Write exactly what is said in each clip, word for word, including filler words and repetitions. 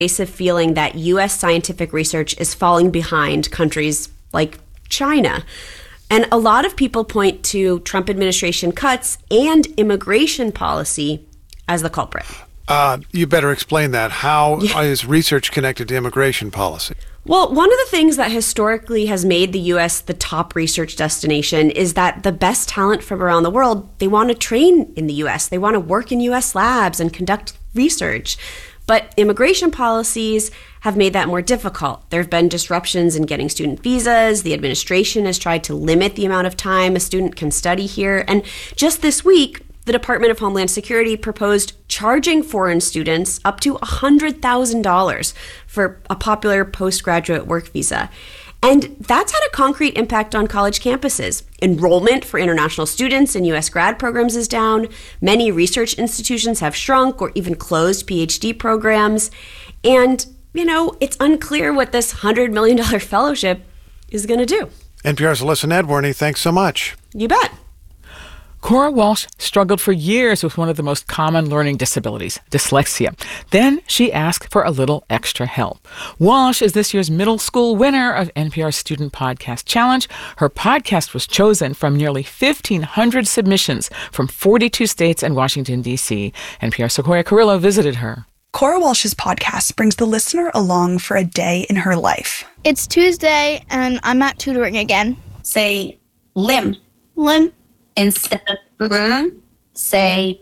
pervasive feeling that U S scientific research is falling behind countries like China. And a lot of people point to Trump administration cuts and immigration policy as the culprit. Uh, you better explain that. How yeah. is research connected to immigration policy? Well, one of the things that historically has made the U S the top research destination is that the best talent from around the world, they want to train in the U S. They want to work in U S labs and conduct research. But immigration policies have made that more difficult. There have been disruptions in getting student visas. The administration has tried to limit the amount of time a student can study here. And just this week, the Department of Homeland Security proposed charging foreign students up to one hundred thousand dollars for a popular postgraduate work visa. And that's had a concrete impact on college campuses. Enrollment for international students in U S grad programs is down. Many research institutions have shrunk or even closed P H D programs. And, you know, it's unclear what this one hundred million dollars fellowship is going to do. N P R's Alyssa Nadworny, thanks so much. You bet. Cora Walsh struggled for years with one of the most common learning disabilities, dyslexia. Then she asked for a little extra help. Walsh is this year's middle school winner of N P R's Student Podcast Challenge. Her podcast was chosen from nearly fifteen hundred submissions from forty-two states and Washington, D C N P R's Sequoia Carrillo visited her. Cora Walsh's podcast brings the listener along for a day in her life. It's Tuesday, and I'm at tutoring again. Say limb. Limb. Instead of mm, say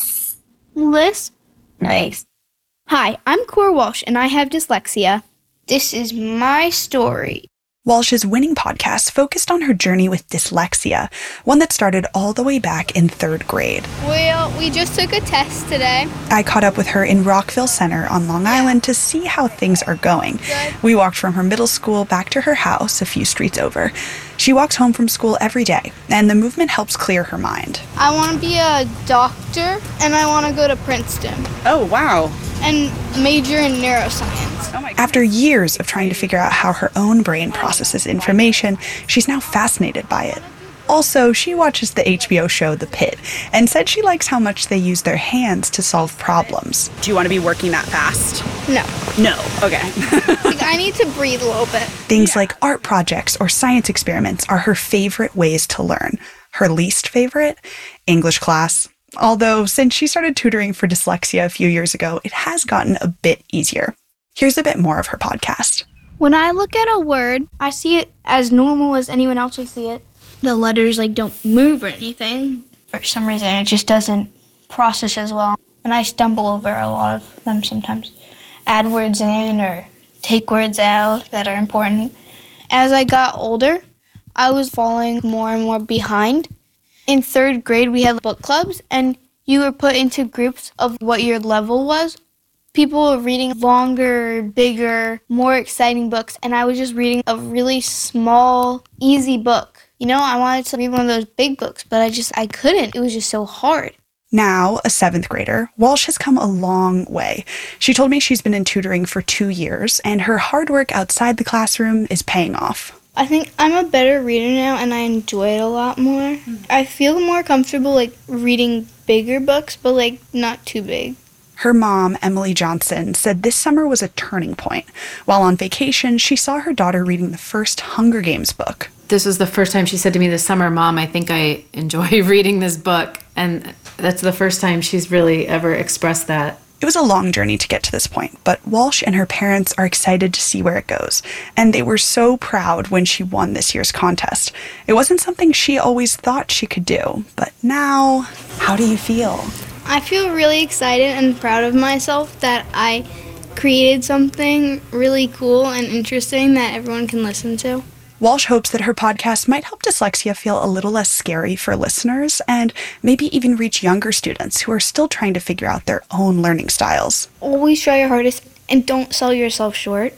Lisp. Nice. Hi, I'm Cora Walsh, and I have dyslexia. This is my story. Walsh's winning podcast focused on her journey with dyslexia, one that started all the way back in third grade. Well, we just took a test today. I caught up with her in Rockville Center on Long Island to see how things are going. Good. We walked from her middle school back to her house a few streets over. She walks home from school every day, and the movement helps clear her mind. I want to be a doctor, and I want to go to Princeton. Oh, wow. And major in neuroscience. Oh my After years of trying to figure out how her own brain processes information, she's now fascinated by it. Also, she watches the H B O show The Pit and said she likes how much they use their hands to solve problems. Do you want to be working that fast? No. No. Okay. Like, I need to breathe a little bit. Things like art projects or science experiments are her favorite ways to learn. Her least favorite? English class. Although, since she started tutoring for dyslexia a few years ago, it has gotten a bit easier. Here's a bit more of her podcast. When I look at a word, I see it as normal as anyone else would see it. The letters, like, don't move or anything. For some reason, it just doesn't process as well. And I stumble over a lot of them sometimes. Add words in or take words out that are important. As I got older, I was falling more and more behind. In third grade, we had book clubs, and you were put into groups of what your level was. People were reading longer, bigger, more exciting books, and I was just reading a really small, easy book. You know, I wanted to read one of those big books, but I just, I couldn't. It was just so hard. Now, a seventh grader, Walsh has come a long way. She told me she's been in tutoring for two years, and her hard work outside the classroom is paying off. I think I'm a better reader now, and I enjoy it a lot more. Mm-hmm. I feel more comfortable, like, reading bigger books, but, like, not too big. Her mom, Emily Johnson, said this summer was a turning point. While on vacation, she saw her daughter reading the first Hunger Games book. This was the first time she said to me this summer, Mom, I think I enjoy reading this book. And that's the first time she's really ever expressed that. It was a long journey to get to this point, but Walsh and her parents are excited to see where it goes. And they were so proud when she won this year's contest. It wasn't something she always thought she could do, but now, how do you feel? I feel really excited and proud of myself that I created something really cool and interesting that everyone can listen to. Walsh hopes that her podcast might help dyslexia feel a little less scary for listeners and maybe even reach younger students who are still trying to figure out their own learning styles. Always try your hardest and don't sell yourself short.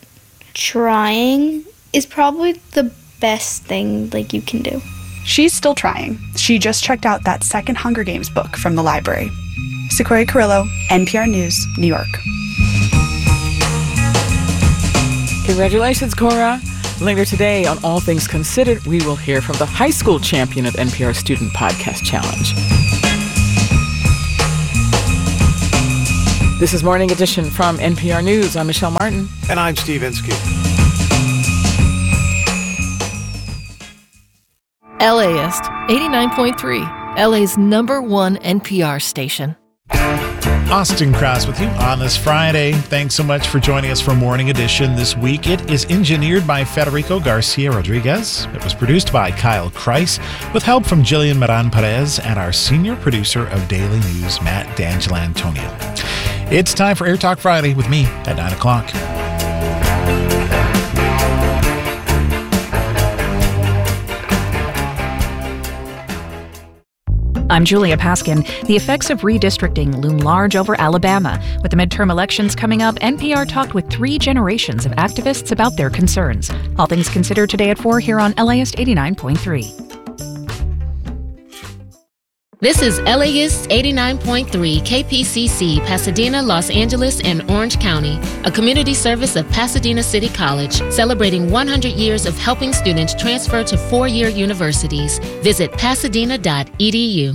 Trying is probably the best thing like you can do. She's still trying. She just checked out that second Hunger Games book from the library. Sequoia Carrillo, N P R News, New York. Congratulations, Cora. Later today on All Things Considered, we will hear from the high school champion of N P R Student Podcast Challenge. This is Morning Edition from N P R News. I'm Michelle Martin. And I'm Steve Inskeep. LAist eighty-nine point three, L A's number one N P R station. Austin Cross with you on this Friday. Thanks so much for joining us for Morning Edition this week. It is engineered by Federico Garcia Rodriguez. It was produced by Kyle Kreis with help from Jillian Moran Perez and our senior producer of Daily News, Matt D'Angelo Antonio. It's time for Air Talk Friday with me at nine o'clock. I'm Julia Paskin. The effects of redistricting loom large over Alabama. With the midterm elections coming up, N P R talked with three generations of activists about their concerns. All things considered today at four here on LAist eighty-nine point three. This is LAist eighty-nine point three K P C C, Pasadena, Los Angeles, and Orange County, a community service of Pasadena City College, celebrating one hundred years of helping students transfer to four-year universities. Visit pasadena dot e d u.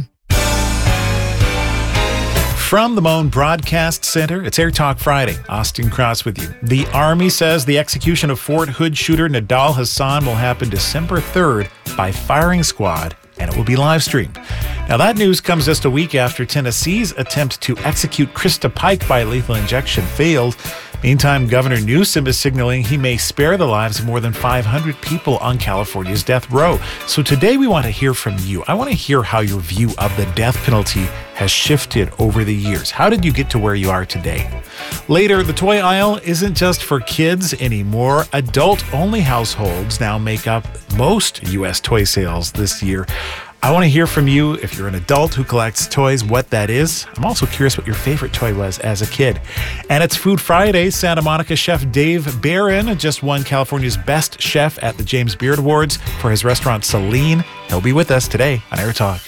From the Moan Broadcast Center, it's Air Talk Friday. Austin Cross with you. The Army says the execution of Fort Hood shooter Nidal Hasan will happen December third by firing squad, and it will be live streamed. Now, that news comes just a week after Tennessee's attempt to execute Krista Pike by lethal injection failed. Meantime, Governor Newsom is signaling he may spare the lives of more than five hundred people on California's death row. So today we want to hear from you. I want to hear how your view of the death penalty has shifted over the years. How did you get to where you are today? Later, the toy aisle isn't just for kids anymore. Adult-only households now make up most U S toy sales this year. I want to hear from you if you're an adult who collects toys, what that is. I'm also curious what your favorite toy was as a kid. And it's Food Friday. Santa Monica chef Dave Barron just won California's Best Chef at the James Beard Awards for his restaurant Celine. He'll be with us today on Air Talk.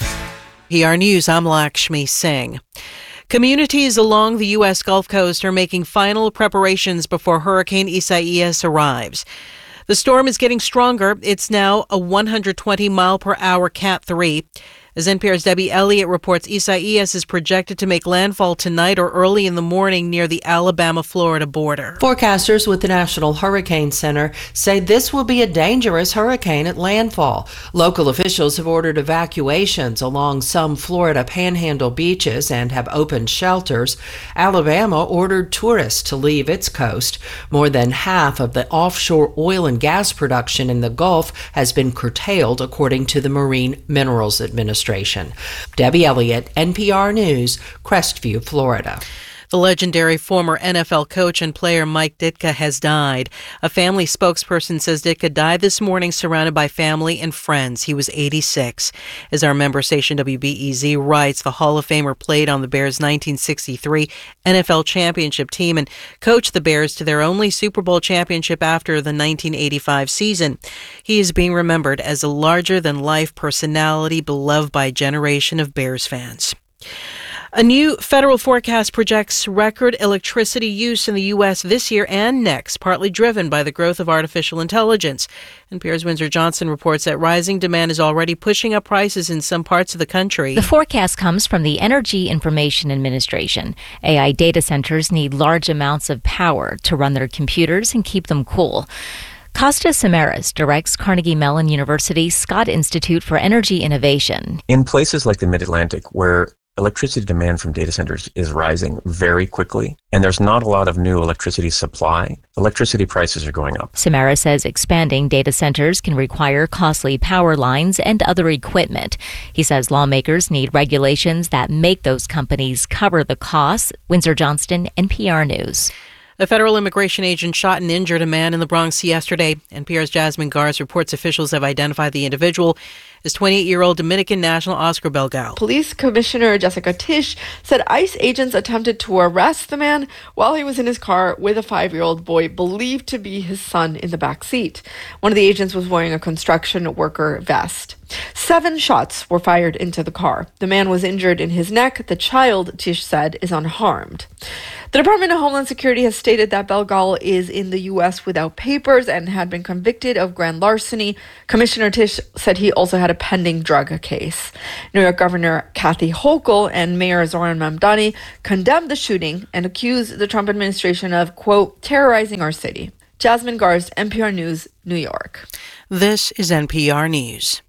P R News, I'm Lakshmi Singh. Communities along the U S Gulf Coast are making final preparations before Hurricane Isaias arrives. The storm is getting stronger. It's now a one hundred twenty mile per hour Cat three. As N P R's Debbie Elliott reports, Isaias is projected to make landfall tonight or early in the morning near the Alabama-Florida border. Forecasters with the National Hurricane Center say this will be a dangerous hurricane at landfall. Local officials have ordered evacuations along some Florida panhandle beaches and have opened shelters. Alabama ordered tourists to leave its coast. More than half of the offshore oil and gas production in the Gulf has been curtailed, according to the Marine Minerals Administration. Debbie Elliott, N P R News, Crestview, Florida. The legendary former N F L coach and player Mike Ditka has died. A family spokesperson says Ditka died this morning surrounded by family and friends. He was eighty-six. As our member station W B E Z writes, the Hall of Famer played on the Bears' nineteen sixty-three N F L championship team and coached the Bears to their only Super Bowl championship after the nineteen eighty-five season. He is being remembered as a larger-than-life personality beloved by a generation of Bears fans. A new federal forecast projects record electricity use in the U S this year and next, partly driven by the growth of artificial intelligence. N P R's Windsor Johnson reports that rising demand is already pushing up prices in some parts of the country. The forecast comes from the Energy Information Administration. A I data centers need large amounts of power to run their computers and keep them cool. Costa Samaras directs Carnegie Mellon University's Scott Institute for Energy Innovation. In places like the Mid-Atlantic, where electricity demand from data centers is rising very quickly, and there's not a lot of new electricity supply, electricity prices are going up. Samara says expanding data centers can require costly power lines and other equipment. He says lawmakers need regulations that make those companies cover the costs. Windsor Johnston, N P R News. A federal immigration agent shot and injured a man in the Bronx yesterday. N P R's Jasmine Garz reports officials have identified the individual as twenty-eight-year-old Dominican national Oscar Belgal. Police Commissioner Jessica Tisch said ICE agents attempted to arrest the man while he was in his car with a five-year-old boy believed to be his son in the back seat. One of the agents was wearing a construction worker vest. Seven shots were fired into the car. The man was injured in his neck. The child, Tisch said, is unharmed. The Department of Homeland Security has stated that Belgal is in the U S without papers and had been convicted of grand larceny. Commissioner Tisch said he also had had a pending drug case. New York Governor Kathy Hochul and Mayor Zohran Mamdani condemned the shooting and accused the Trump administration of, quote, terrorizing our city. Jasmine Garst, N P R News, New York. This is N P R News.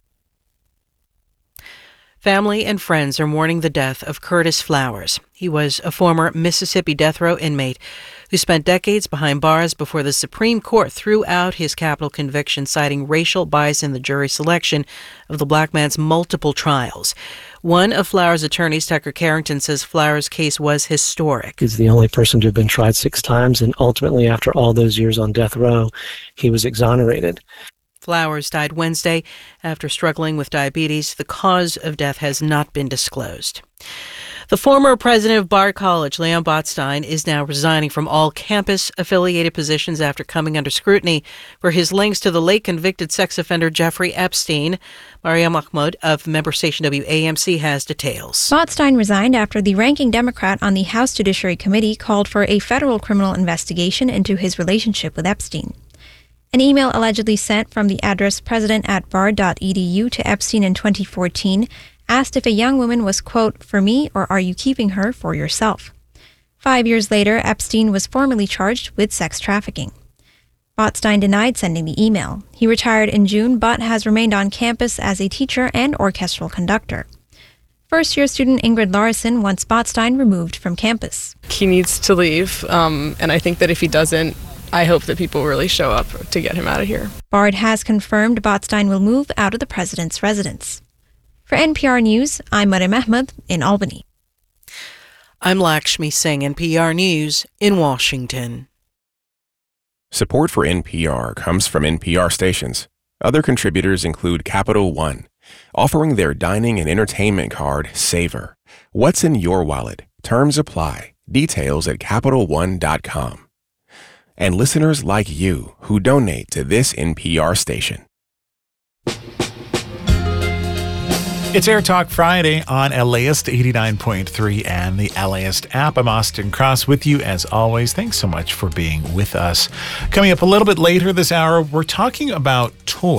Family and friends are mourning the death of Curtis Flowers. He was a former Mississippi death row inmate who spent decades behind bars before the Supreme Court threw out his capital conviction, citing racial bias in the jury selection of the black man's multiple trials. One of Flowers' attorneys, Tucker Carrington, says Flowers' case was historic. He's the only person to have been tried six times, and ultimately, after all those years on death row, he was exonerated. Flowers died Wednesday after struggling with diabetes. The cause of death has not been disclosed. The former president of Bard College, Leon Botstein, is now resigning from all campus-affiliated positions after coming under scrutiny for his links to the late convicted sex offender Jeffrey Epstein. Maria Mahmoud of member station W A M C has details. Botstein resigned after the ranking Democrat on the House Judiciary Committee called for a federal criminal investigation into his relationship with Epstein. An email allegedly sent from the address president at bard dot e d u to Epstein in twenty fourteen asked if a young woman was, quote, for me, or are you keeping her for yourself? Five years later, Epstein was formally charged with sex trafficking. Botstein denied sending the email. He retired in June, but has remained on campus as a teacher and orchestral conductor. First-year student Ingrid Larson wants Botstein removed from campus. He needs to leave, um, and I think that if he doesn't, I hope that people really show up to get him out of here. Bard has confirmed Botstein will move out of the president's residence. For N P R News, I'm Maryam Ahmed in Albany. I'm Lakshmi Singh, N P R News in Washington. Support for N P R comes from N P R stations. Other contributors include Capital One, offering their dining and entertainment card, Savor. What's in your wallet? Terms apply. Details at Capital One dot com. And listeners like you who donate to this N P R station. It's Air Talk Friday on LAist eighty-nine point three and the LAist app. I'm Austin Cross with you as always. Thanks so much for being with us. Coming up a little bit later this hour, we're talking about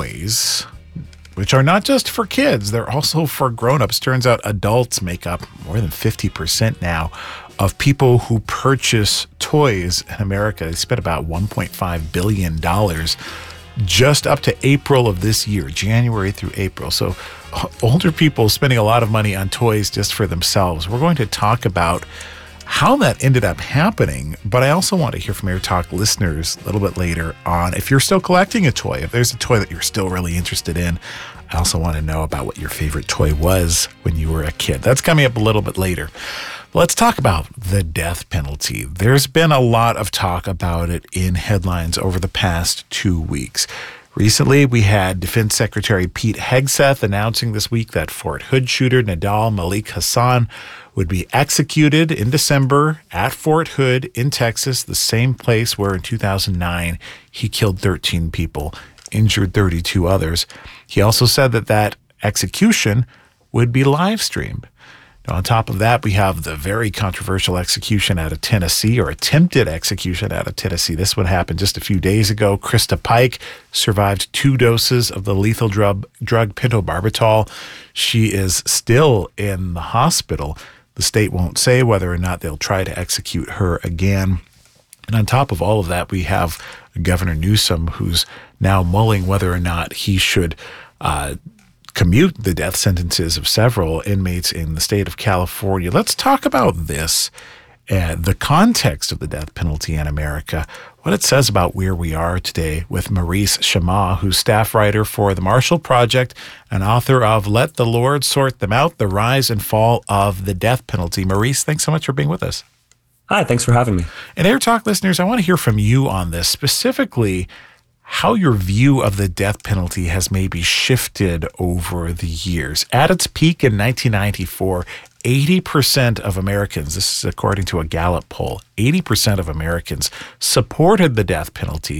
toys, which are not just for kids, they're also for grown-ups. Turns out adults make up more than fifty percent now of people who purchase toys in America. They spent about one point five billion dollars just up to April of this year, January through April. So older people spending a lot of money on toys just for themselves. We're going to talk about how that ended up happening, but I also want to hear from Air Talk listeners a little bit later on if you're still collecting a toy, if there's a toy that you're still really interested in. I also want to know about what your favorite toy was when you were a kid. That's coming up a little bit later. Let's talk about the death penalty. There's been a lot of talk about it in headlines over the past two weeks. Recently, we had Defense Secretary Pete Hegseth announcing this week that Fort Hood shooter Nidal Malik Hasan would be executed in December at Fort Hood in Texas, the same place where in two thousand nine he killed thirteen people, injured thirty-two others. He also said that that execution would be live streamed. On top of that, we have the very controversial execution out of Tennessee, or attempted execution out of Tennessee. This one happened just a few days ago. Krista Pike survived two doses of the lethal drug, drug pentobarbital. She is still in the hospital. The state won't say whether or not they'll try to execute her again. And on top of all of that, we have Governor Newsom, who's now mulling whether or not he should uh, commute the death sentences of several inmates in the state of California. Let's talk about this, uh, the context of the death penalty in America, what it says about where we are today with Maurice Chammah, who's staff writer for the Marshall Project and author of Let the Lord Sort Them Out, The Rise and Fall of the Death Penalty. Maurice, thanks so much for being with us. Hi, thanks for having me. And Air Talk listeners, I want to hear from you on this, specifically how your view of the death penalty has maybe shifted over the years. At its peak in nineteen ninety-four, eighty percent of Americans, this is according to a Gallup poll, eighty percent of Americans supported the death penalty.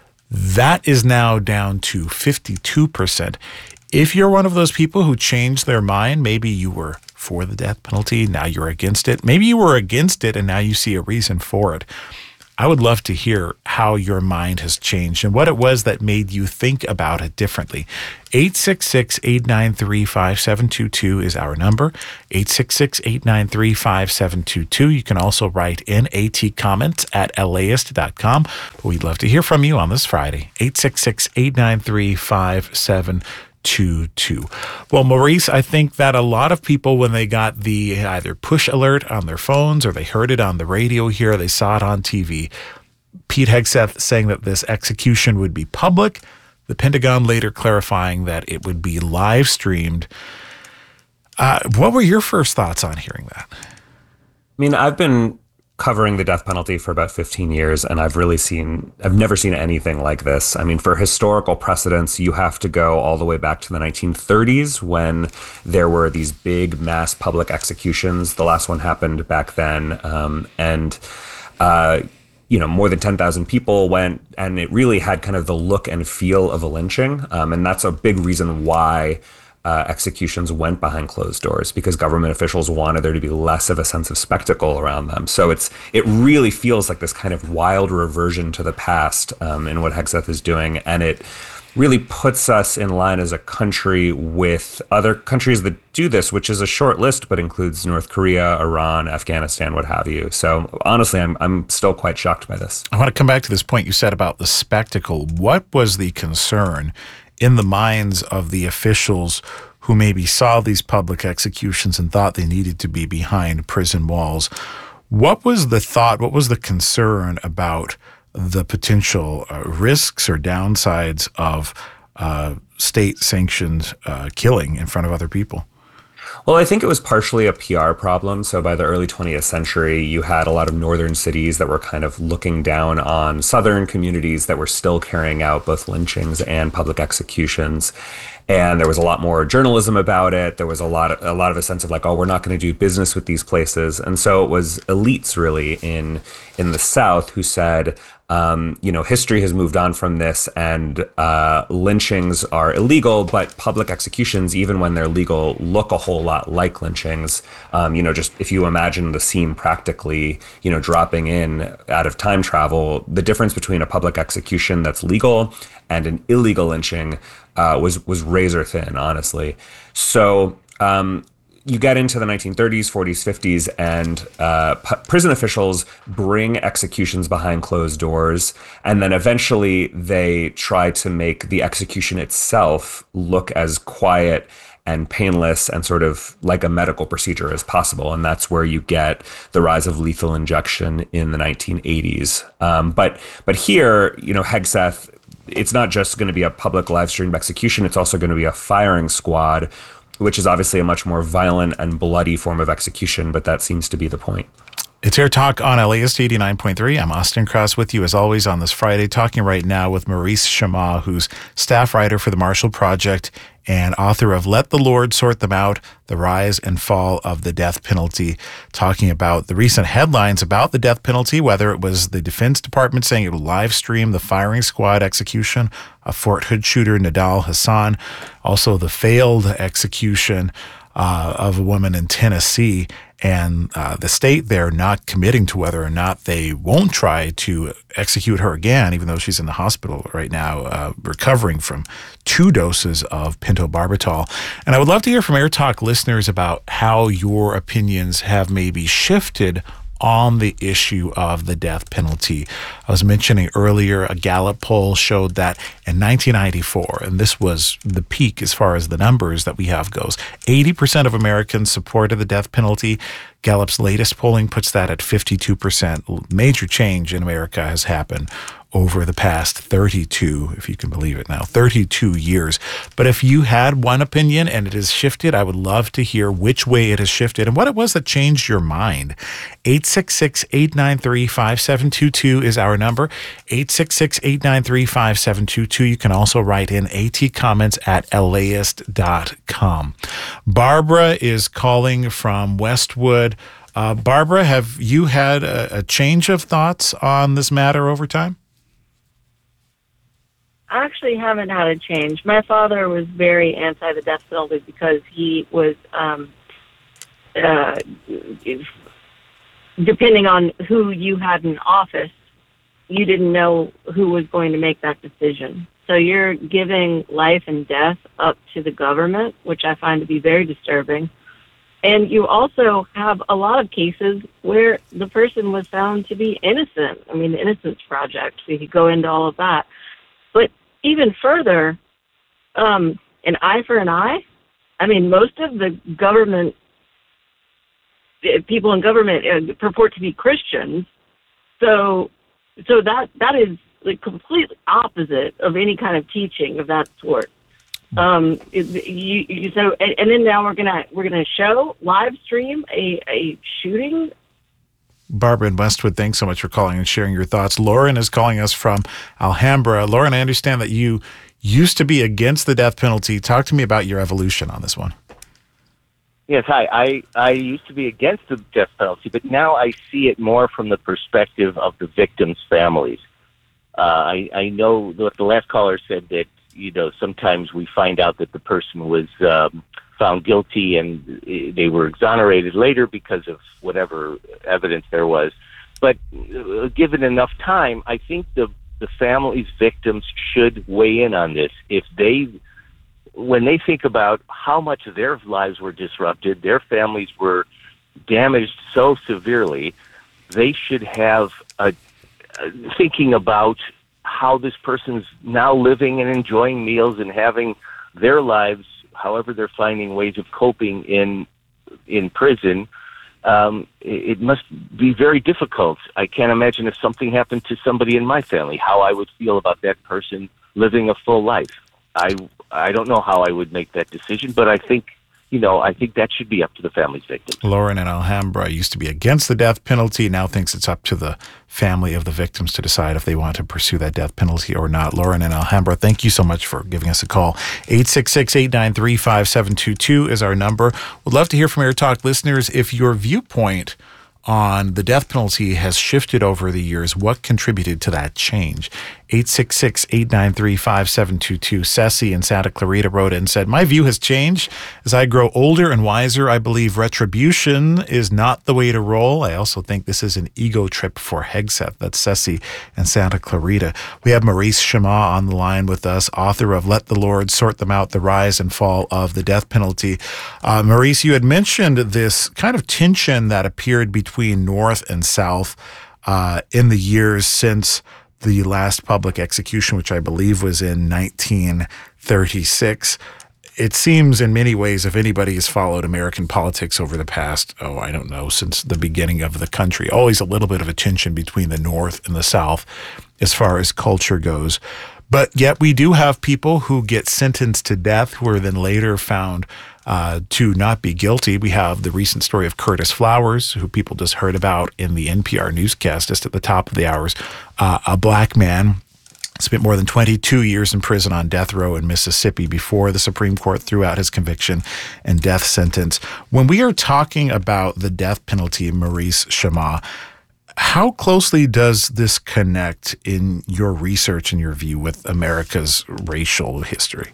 That is now down to fifty-two percent. If you're one of those people who changed their mind, maybe you were for the death penalty, now you're against it. Maybe you were against it and now you see a reason for it. I would love to hear how your mind has changed and what it was that made you think about it differently. eight six six, eight nine three, five seven two two is our number. eight six six, eight nine three, five seven two two. You can also write in atcomments at laist dot com. But we'd love to hear from you on this Friday. eight six six, eight nine three, five seven two two. Well, Maurice, I think that a lot of people, when they got the either push alert on their phones or they heard it on the radio here, they saw it on T V, Pete Hegseth saying that this execution would be public, the Pentagon later clarifying that it would be live streamed. Uh, what were your first thoughts on hearing that? I mean, I've been covering the death penalty for about fifteen years, and I've really seen, I've never seen anything like this. I mean, for historical precedents, you have to go all the way back to the nineteen thirties when there were these big mass public executions. The last one happened back then, um, and uh, you know, more than ten thousand people went, and it really had kind of the look and feel of a lynching. Um, and that's a big reason why uh, executions went behind closed doors, because government officials wanted there to be less of a sense of spectacle around them. So it's it really feels like this kind of wild reversion to the past um, in what Hegseth is doing. And it really puts us in line as a country with other countries that do this, which is a short list, but includes North Korea, Iran, Afghanistan, what have you. So honestly, I'm I'm still quite shocked by this. I want to come back to this point you said about the spectacle. What was the concern in the minds of the officials who maybe saw these public executions and thought they needed to be behind prison walls? What was the thought, what was the concern about the potential uh, risks or downsides of uh, state-sanctioned uh, killing in front of other people? Well, I think it was partially a P R problem. So by the early twentieth century, you had a lot of northern cities that were kind of looking down on southern communities that were still carrying out both lynchings and public executions. And there was a lot more journalism about it. There was a lot of, a lot of a sense of like, oh, we're not going to do business with these places. And so it was elites really in in the South who said, um, you know, history has moved on from this, and uh, lynchings are illegal, but public executions, even when they're legal, look a whole lot like lynchings. Um, you know, just if you imagine the scene practically, you know, dropping in out of time travel, the difference between a public execution that's legal and an illegal lynching uh, was was razor thin, honestly. So um, you get into the nineteen thirties, forties, fifties, and uh, p- prison officials bring executions behind closed doors, and then eventually they try to make the execution itself look as quiet and painless and sort of like a medical procedure as possible. And that's where you get the rise of lethal injection in the nineteen eighties. Um, but but here, you know, Hegseth, it's not just going to be a public live streamed execution, it's also going to be a firing squad, which is obviously a much more violent and bloody form of execution, but that seems to be the point. It's Air Talk on LAist eighty-nine point three. I'm Austin Cross with you, as always, on this Friday, talking right now with Maurice Chammah, who's staff writer for the Marshall Project and author of Let the Lord Sort Them Out, The Rise and Fall of the Death Penalty, talking about the recent headlines about the death penalty, whether it was the Defense Department saying it would live stream the firing squad execution of Fort Hood shooter Nidal Hasan, also the failed execution uh, of a woman in Tennessee, and uh, the state there not committing to whether or not they won't try to execute her again, even though she's in the hospital right now, uh, recovering from two doses of pentobarbital. And I would love to hear from Air Talk listeners about how your opinions have maybe shifted on the issue of the death penalty. I was mentioning earlier, a Gallup poll showed that in nineteen ninety-four, and this was the peak as far as the numbers that we have goes, eighty percent of Americans supported the death penalty. Gallup's latest polling puts that at fifty-two percent. Major change in America has happened over the past thirty-two, if you can believe it now, thirty-two years. But if you had one opinion and it has shifted, I would love to hear which way it has shifted and what it was that changed your mind. eight six six, eight nine three, five seven two two is our number. eight six six, eight nine three, five seven two two. You can also write in atcomments at laist dot com. Barbara is calling from Westwood. Uh, Barbara, have you had a, a change of thoughts on this matter over time? I actually haven't had a change. My father was very anti the death penalty because he was, um, uh, depending on who you had in office, you didn't know who was going to make that decision. So you're giving life and death up to the government, which I find to be very disturbing. And you also have a lot of cases where the person was found to be innocent. I mean, the Innocence Project, we could go into all of that. But even further, um, an eye for an eye? I mean, most of the government, people in government uh, purport to be Christians. So so that that is the complete opposite of any kind of teaching of that sort. Um, you, you, so, and, and then now we're gonna we're gonna show live stream a, a shooting. Barbara in Westwood, thanks so much for calling and sharing your thoughts. Lauren is calling us from Alhambra. Lauren, I understand that you used to be against the death penalty. Talk to me about your evolution on this one. Yes, hi. I, I used to be against the death penalty, but now I see it more from the perspective of the victims' families. Uh, I, I know that the last caller said that, you know, sometimes we find out that the person was um, found guilty and they were exonerated later because of whatever evidence there was. But uh, given enough time, I think the the families, victims should weigh in on this. If they, when they think about how much of their lives were disrupted, their families were damaged so severely, they should have a, a thinking about how this person's now living and enjoying meals and having their lives, however they're finding ways of coping in in prison. Um, it, it must be very difficult. I can't imagine if something happened to somebody in my family, how I would feel about that person living a full life. I I don't know how I would make that decision, but I think, you know, I think that should be up to the family's victims. Lauren in Alhambra used to be against the death penalty, now thinks it's up to the family of the victims to decide if they want to pursue that death penalty or not. Lauren in Alhambra, thank you so much for giving us a call. eight six six, eight nine three, five seven two two is our number. We'd love to hear from Air Talk listeners. If your viewpoint on the death penalty has shifted over the years, what contributed to that change? eight six six, eight nine three, five seven two two. Ceci in Santa Clarita wrote in and said, my view has changed. As I grow older and wiser, I believe retribution is not the way to roll. I also think this is an ego trip for Hegseth. That's Ceci in Santa Clarita. We have Maurice Shema on the line with us, author of Let the Lord Sort Them Out, The Rise and Fall of the Death Penalty. Uh, Maurice, you had mentioned this kind of tension that appeared between North and South uh, in the years since the last public execution, which I believe was in nineteen thirty-six. It seems in many ways, if anybody has followed American politics over the past, oh, I don't know, since the beginning of the country, always a little bit of a tension between the North and the South as far as culture goes. But yet we do have people who get sentenced to death who are then later found uh, to not be guilty. We have the recent story of Curtis Flowers, who people just heard about in the N P R newscast just at the top of the hours, uh, a black man spent more than twenty-two years in prison on death row in Mississippi before the Supreme Court threw out his conviction and death sentence. When we are talking about the death penalty, Maurice Shema, how closely does this connect in your research and your view with America's racial history?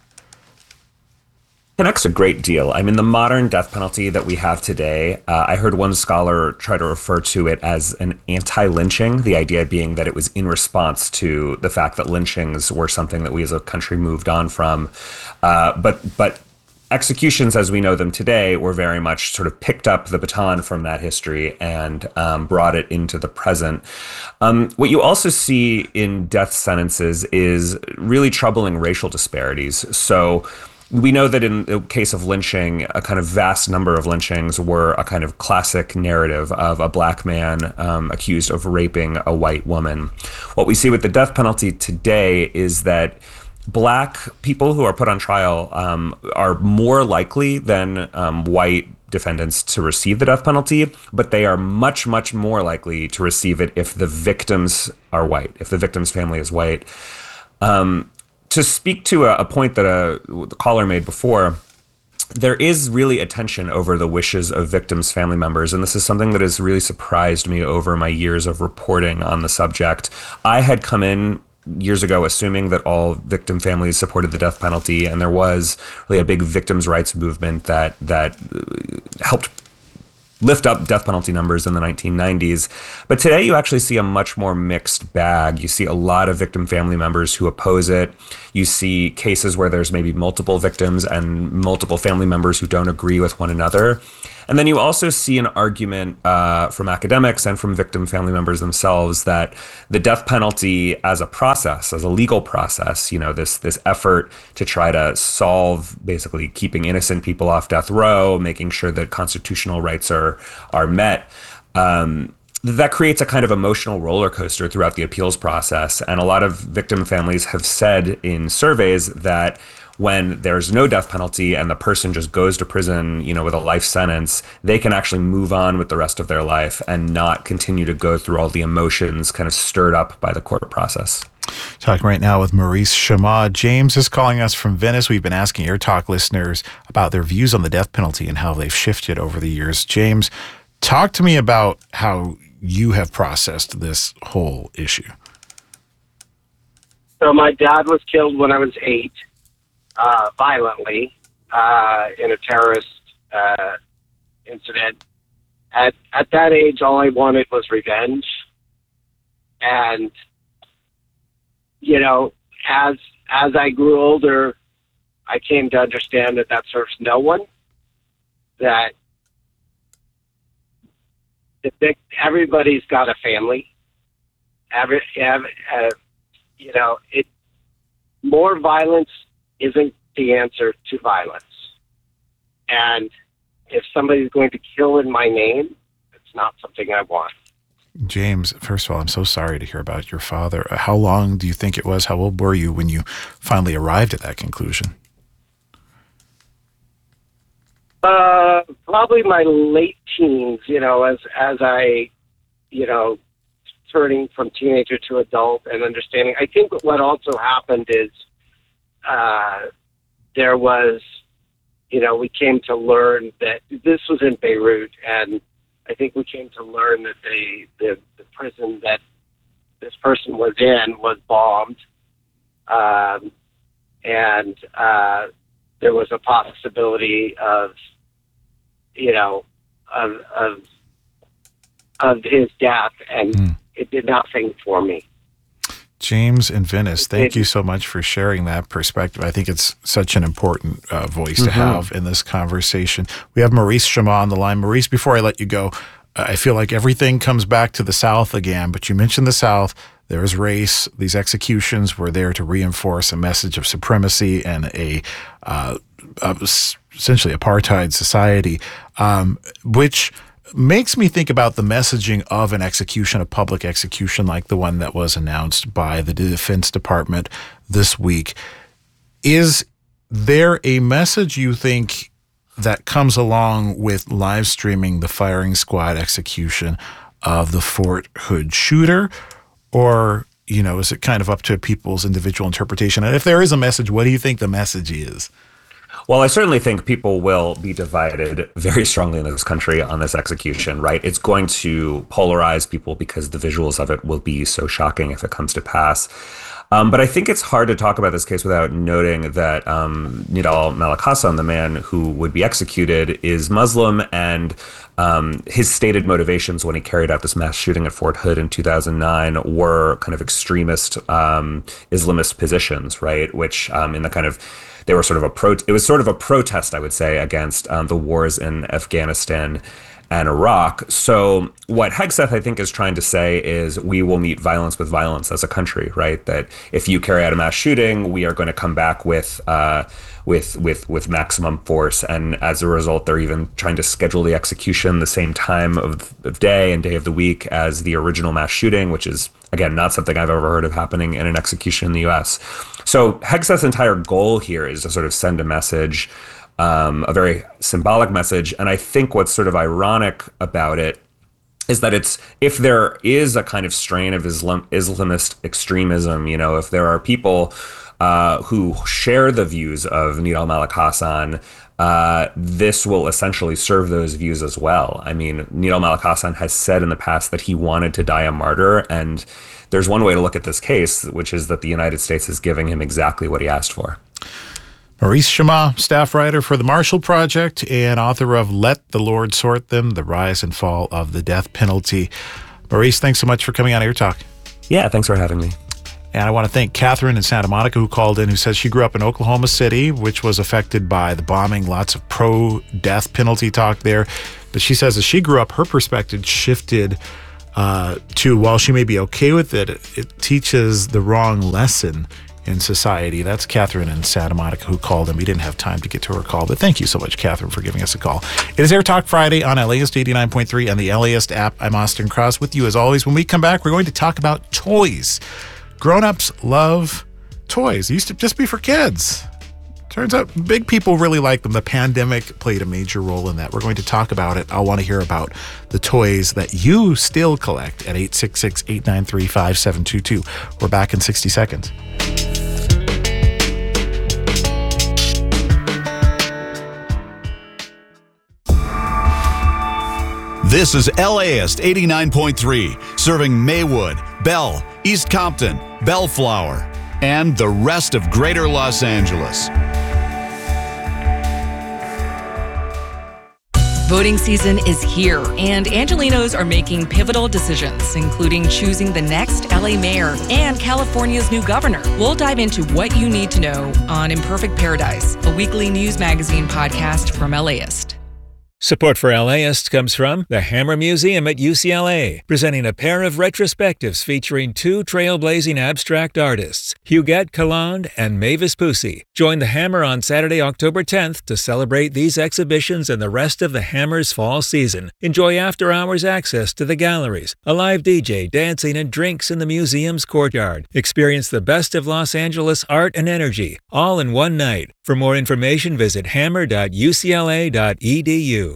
Connects a great deal. I mean, the modern death penalty that we have today, uh, I heard one scholar try to refer to it as an anti-lynching, the idea being that it was in response to the fact that lynchings were something that we as a country moved on from. Uh, but but executions as we know them today were very much sort of picked up the baton from that history and um, brought it into the present. Um, what you also see in death sentences is really troubling racial disparities. So we know that in the case of lynching, a kind of vast number of lynchings were a kind of classic narrative of a black man um, accused of raping a white woman. What we see with the death penalty today is that black people who are put on trial um, are more likely than um, white defendants to receive the death penalty, but they are much, much more likely to receive it if the victims are white, if the victim's family is white. Um, To speak to a, a point that a, the caller made before, there is really a tension over the wishes of victims' family members, and this is something that has really surprised me over my years of reporting on the subject. I had come in years ago assuming that all victim families supported the death penalty, and there was really a big victims' rights movement that that helped lift up death penalty numbers in the nineteen nineties. But today you actually see a much more mixed bag. You see a lot of victim family members who oppose it. You see cases where there's maybe multiple victims and multiple family members who don't agree with one another. And then you also see an argument uh, from academics and from victim family members themselves that the death penalty as a process, as a legal process, you know, this this effort to try to solve basically keeping innocent people off death row, making sure that constitutional rights are are met, um, that creates a kind of emotional roller coaster throughout the appeals process. And a lot of victim families have said in surveys that when there's no death penalty and the person just goes to prison, you know, with a life sentence, they can actually move on with the rest of their life and not continue to go through all the emotions kind of stirred up by the court process. Talking right now with Maurice Chammah. James is calling us from Venice. We've been asking Air Talk listeners about their views on the death penalty and how they've shifted over the years. James, talk to me about how you have processed this whole issue. So my dad was killed when I was eight. Uh, violently uh, in a terrorist uh, incident. At at that age, all I wanted was revenge. And, you know, as as I grew older, I came to understand that that serves no one. That the big, everybody's got a family. Every, every uh, you know, it more violence isn't the answer to violence. And if somebody's going to kill in my name, it's not something I want. James, first of all, I'm so sorry to hear about your father. How long do you think it was? How old were you when you finally arrived at that conclusion? Uh, probably my late teens, you know, as, as I, you know, turning from teenager to adult and understanding. I think what also happened is, Uh, there was, you know, we came to learn that this was in Beirut, and I think we came to learn that the, the, the prison that this person was in was bombed, um, and uh, there was a possibility of, you know, of of, of his death, and mm. it did nothing for me. James in Venice, thank you so much for sharing that perspective. I think it's such an important uh, voice mm-hmm. to have in this conversation. We have Maurice Chammah on the line. Maurice, before I let you go, uh, I feel like everything comes back to the South again, but you mentioned the South. There was race. These executions were there to reinforce a message of supremacy and a uh, uh, essentially apartheid society, um, which makes me think about the messaging of an execution, a public execution like the one that was announced by the Defense Department this week. Is there a message you think that comes along with live streaming the firing squad execution of the Fort Hood shooter? Or, you know, is it kind of up to people's individual interpretation? And if there is a message, what do you think the message is? Well, I certainly think people will be divided very strongly in this country on this execution, right? It's going to polarize people because the visuals of it will be so shocking if it comes to pass. Um, but I think it's hard to talk about this case without noting that um, Nidal Malik Hasan, the man who would be executed, is Muslim, and um, his stated motivations when he carried out this mass shooting at Fort Hood in two thousand nine were kind of extremist um, Islamist positions, right? Which um, in the kind of they were sort of a pro. It was sort of a protest, I would say, against um, the wars in Afghanistan and Iraq. So what Hegseth, I think, is trying to say is we will meet violence with violence as a country, right? That if you carry out a mass shooting, we are going to come back with uh, with with with maximum force. And as a result, they're even trying to schedule the execution the same time of, of day and day of the week as the original mass shooting, which is, again, not something I've ever heard of happening in an execution in the U S. So Hegseth's entire goal here is to sort of send a message, Um, a very symbolic message. And I think what's sort of ironic about it is that it's, if there is a kind of strain of Islam, Islamist extremism, you know, if there are people uh, who share the views of Nidal Malik Hasan, uh, this will essentially serve those views as well. I mean, Nidal Malik Hasan has said in the past that he wanted to die a martyr. And there's one way to look at this case, which is that the United States is giving him exactly what he asked for. Maurice Chammah, staff writer for the Marshall Project and author of Let the Lord Sort Them, The Rise and Fall of the Death Penalty. Maurice, thanks so much for coming on Air Talk. Yeah, thanks for having me. And I want to thank Catherine in Santa Monica who called in, who says she grew up in Oklahoma City, which was affected by the bombing, lots of pro-death penalty talk there. But she says as she grew up, her perspective shifted uh, to, while she may be okay with it, it, it teaches the wrong lesson in society. That's Catherine in Santa Monica who called in. We didn't have time to get to her call, but thank you so much, Catherine, for giving us a call. It is Air Talk Friday on LAist eighty-nine point three and the LAist app. I'm Austin Cross with you as always. When we come back, we're going to talk about toys. Grown-ups love toys. It used to just be for kids. Turns out big people really like them. The pandemic played a major role in that. We're going to talk about it. I want to hear about the toys that you still collect at eight six six, eight nine three, five seven two two. We're back in sixty seconds. This is LAist eighty-nine point three, serving Maywood, Bell, East Compton, Bellflower, and the rest of Greater Los Angeles. Voting season is here, and Angelinos are making pivotal decisions, including choosing the next L A mayor and California's new governor. We'll dive into what you need to know on Imperfect Paradise, a weekly news magazine podcast from LAist. Support for LAist comes from the Hammer Museum at U C L A, presenting a pair of retrospectives featuring two trailblazing abstract artists, Huguette Caland and Mavis Pusey. Join the Hammer on Saturday, October tenth to celebrate these exhibitions and the rest of the Hammer's fall season. Enjoy after-hours access to the galleries, a live D J, dancing, and drinks in the museum's courtyard. Experience the best of Los Angeles art and energy, all in one night. For more information, visit hammer dot u c l a dot e d u.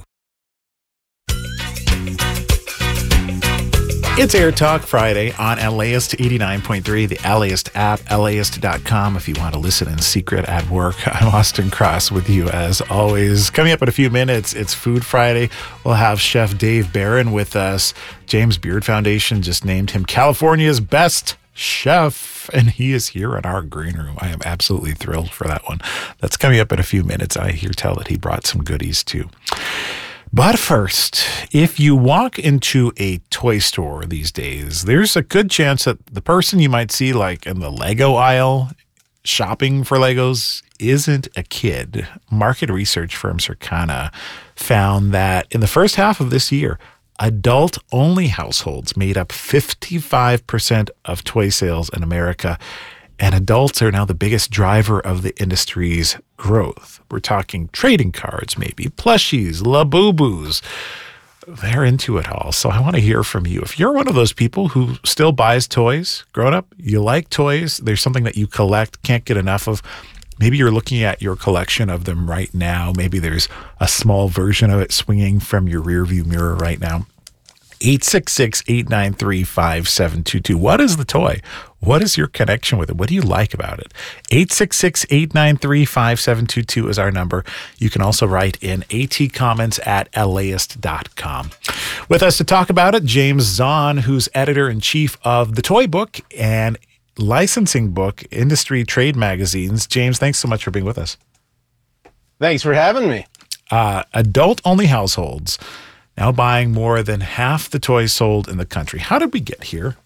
It's Air Talk Friday on LAist eighty-nine point three, the LAist app, LAist dot com if you want to listen in secret at work. I'm Austin Cross with you as always. Coming up in a few minutes, it's Food Friday. We'll have Chef Dave Barron with us. James Beard Foundation just named him California's best chef, and he is here in our green room. I am absolutely thrilled for that one. That's coming up in a few minutes. I hear tell that he brought some goodies too. But first, if you walk into a toy store these days, there's a good chance that the person you might see like in the Lego aisle shopping for Legos isn't a kid. Market research firm Circana found that in the first half of this year, adult-only households made up fifty-five percent of toy sales in America, and adults are now the biggest driver of the industry's growth. We're talking trading cards, maybe, plushies, Labubu's. They're into it all. So I want to hear from you. If you're one of those people who still buys toys, grown up, you like toys, there's something that you collect, can't get enough of, maybe you're looking at your collection of them right now. Maybe there's a small version of it swinging from your rearview mirror right now. eight six six, eight nine three, five seven two two. What is the toy? What is your connection with it? What do you like about it? eight six six, eight nine three, five seven two two is our number. You can also write in atcomments at laist dot com. With us to talk about it, James Zahn, who's editor-in-chief of The Toy Book and licensing book, Industry Trade Magazines. James, thanks so much for being with us. Thanks for having me. Uh, adult-only households now buying more than half the toys sold in the country. How did we get here?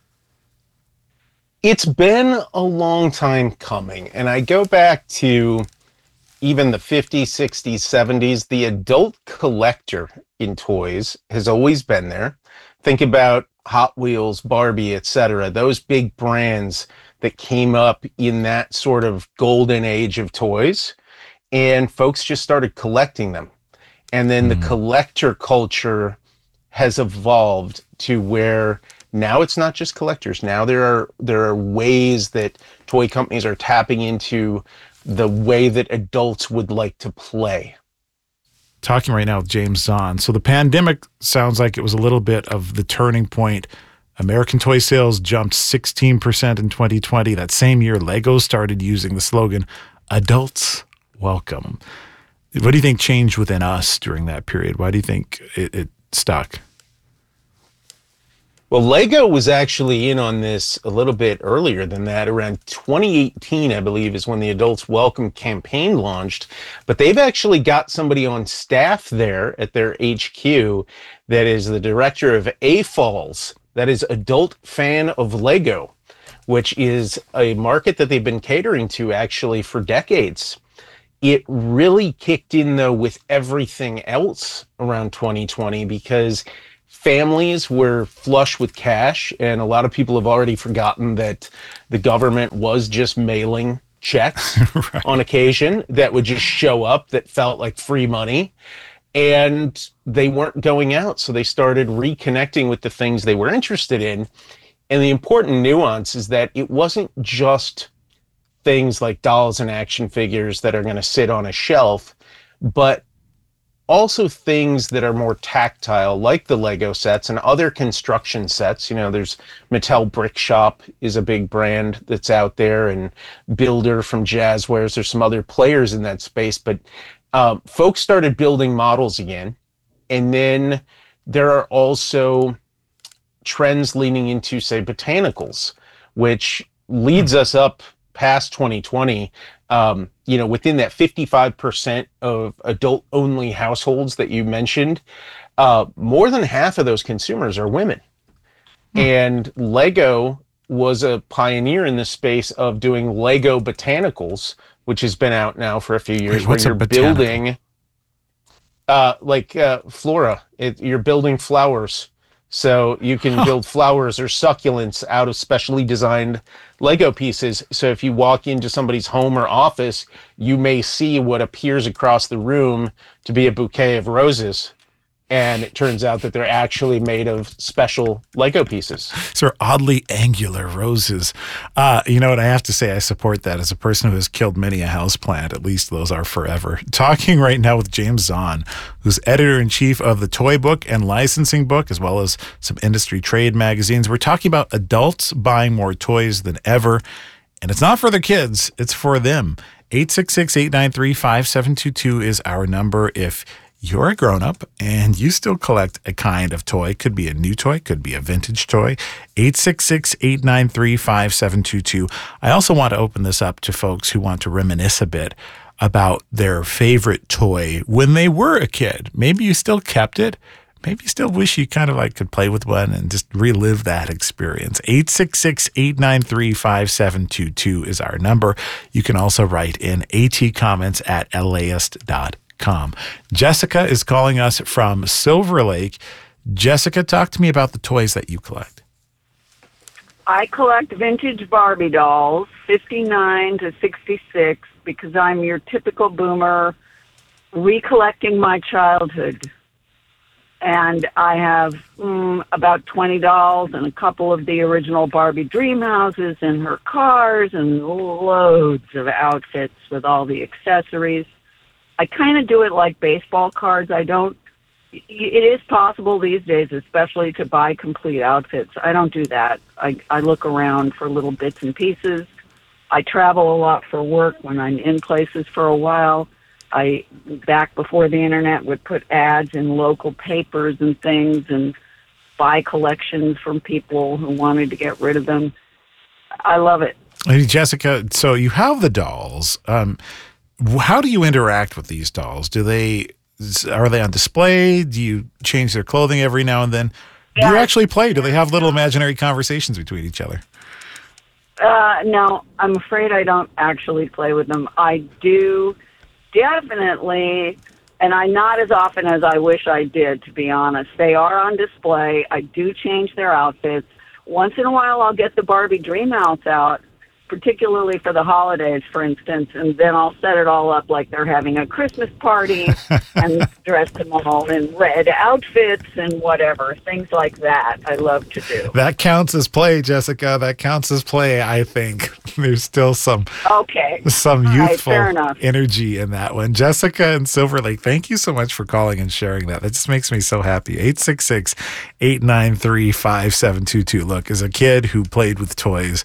It's been a long time coming, and I go back to even the fifties, sixties, seventies. The adult collector in toys has always been there. Think about Hot Wheels, Barbie, et cetera. Those big brands that came up in that sort of golden age of toys, and folks just started collecting them. And then mm. the collector culture has evolved to where now it's not just collectors. Now there are there are ways that toy companies are tapping into the way that adults would like to play. Talking right now with James Zahn. So the pandemic sounds like it was a little bit of the turning point. American toy sales jumped sixteen percent in twenty twenty. That same year, Lego started using the slogan, "Adults Welcome." What do you think changed within us during that period? Why do you think it, it stuck? Well, Lego was actually in on this a little bit earlier than that. Around twenty eighteen, I believe, is when the Adults Welcome campaign launched. But they've actually got somebody on staff there at their H Q that is the director of A F O L S, that is Adult Fan of Lego, which is a market that they've been catering to actually for decades. It really kicked in, though, with everything else around twenty twenty because families were flush with cash, and a lot of people have already forgotten that the government was just mailing checks right. on occasion that would just show up that felt like free money, and they weren't going out. So they started reconnecting with the things they were interested in. And the important nuance is that it wasn't just things like dolls and action figures that are going to sit on a shelf, but also things that are more tactile, like the Lego sets and other construction sets. You know, there's Mattel Brick Shop is a big brand that's out there, and Builder from Jazzwares. There's some other players in that space, but um, folks started building models again. And then there are also trends leaning into, say, botanicals, which leads us up past twenty twenty. Um, you know, within that fifty-five percent of adult-only households that you mentioned, uh, more than half of those consumers are women. Mm. And Lego was a pioneer in the space of doing Lego botanicals, which has been out now for a few years. Wait, what's where a you're botanical? building, uh, like uh, flora. It, you're building flowers. So you can huh. build flowers or succulents out of specially designed Lego pieces. So if you walk into somebody's home or office, you may see what appears across the room to be a bouquet of roses. And it turns out that they're actually made of special Lego pieces. These are oddly angular roses. Uh, you know what? I have to say I support that as a person who has killed many a houseplant. At least those are forever. Talking right now with James Zahn, who's editor-in-chief of the Toy Book and Licensing Book, as well as some industry trade magazines. We're talking about adults buying more toys than ever. And it's not for their kids. It's for them. eight six six, eight nine three, five seven two two is our number if you're a grown-up and you still collect a kind of toy. Could be a new toy, could be a vintage toy. eight six six, eight nine three, five seven two two. I also want to open this up to folks who want to reminisce a bit about their favorite toy when they were a kid. Maybe you still kept it. Maybe you still wish you kind of like could play with one and just relive that experience. eight six six, eight nine three, five seven two two is our number. You can also write in atcomments at LAist dot com. Jessica is calling us from Silver Lake. Jessica, talk to me about the toys that you collect. I collect vintage Barbie dolls, fifty-nine to sixty-six, because I'm your typical boomer recollecting my childhood. And I have mm, about twenty dolls and a couple of the original Barbie dream houses and her cars and loads of outfits with all the accessories. I kind of do it like baseball cards. I don't, it is possible these days, especially to buy complete outfits. I don't do that. I, I look around for little bits and pieces. I travel a lot for work when I'm in places for a while. I, back before the internet, would put ads in local papers and things and buy collections from people who wanted to get rid of them. I love it. Hey, Jessica, so you have the dolls. Um, How do you interact with these dolls? Do they, are they on display? Do you change their clothing every now and then? Do you actually play? Do they have little imaginary conversations between each other? Uh, no, I'm afraid I don't actually play with them. I do definitely, and I not as often as I wish I did, to be honest. They are on display. I do change their outfits. Once in a while, I'll get the Barbie Dream House out, particularly for the holidays, for instance, and then I'll set it all up like they're having a Christmas party and dress them all in red outfits and whatever, things like that. I love to do. That counts as play, Jessica. That counts as play, I think. There's still some okay. some all youthful right, energy in that one. Jessica in Silver Lake, thank you so much for calling and sharing that. That just makes me so happy. eight six six, eight nine three, five seven two two. Look, as a kid who played with toys,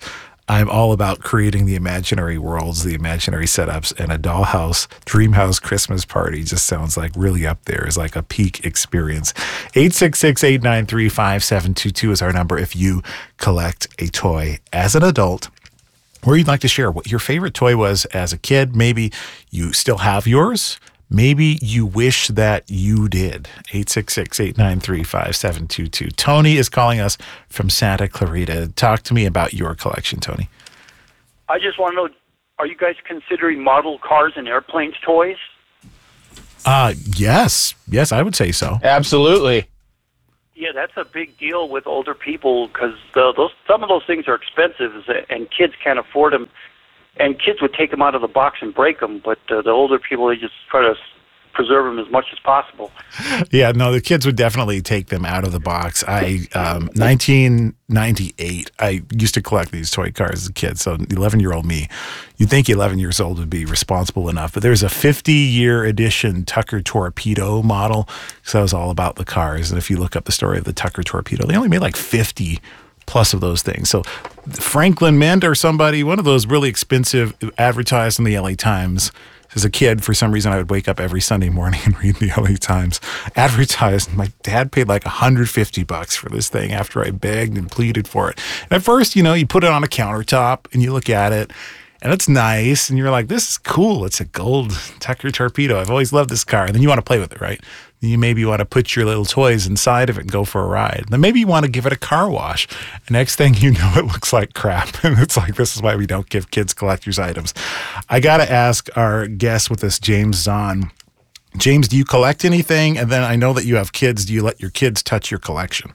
I'm all about creating the imaginary worlds, the imaginary setups, and a dollhouse, dreamhouse Christmas party just sounds like really up there. It's like a peak experience. eight six six, eight nine three, five seven two two is our number if you collect a toy as an adult, or you'd like to share what your favorite toy was as a kid. Maybe you still have yours. Maybe you wish that you did. eight six six, eight nine three, five seven two two. Tony is calling us from Santa Clarita. Talk to me about your collection, Tony. I just want to know, are you guys considering model cars and airplanes toys? Uh, yes. Yes, I would say so. Absolutely. Yeah, that's a big deal with older people because those some of those things are expensive and kids can't afford them. And kids would take them out of the box and break them, but uh, the older people, they just try to preserve them as much as possible. Yeah, no, the kids would definitely take them out of the box. I, um, nineteen ninety-eight, I used to collect these toy cars as a kid. So eleven-year-old me, you'd think eleven years old would be responsible enough. But there's a fifty-year edition Tucker Torpedo model. So that was all about the cars. And if you look up the story of the Tucker Torpedo, they only made like fifty plus of those things. So Franklin Mint or somebody, one of those really expensive, advertised in the L A Times. As a kid, for some reason, I would wake up every Sunday morning and read the L A Times. Advertised. My dad paid like one hundred fifty bucks for this thing after I begged and pleaded for it. And at first, you know, you put it on a countertop and you look at it and it's nice. And you're like, this is cool. It's a gold Tucker Torpedo. I've always loved this car. And then you want to play with it, right? You maybe want to put your little toys inside of it and go for a ride. Then maybe you want to give it a car wash. The next thing you know, it looks like crap. And it's like, this is why we don't give kids collector's items. I got to ask our guest with us, James Zahn. James, do you collect anything? And then I know that you have kids. Do you let your kids touch your collection?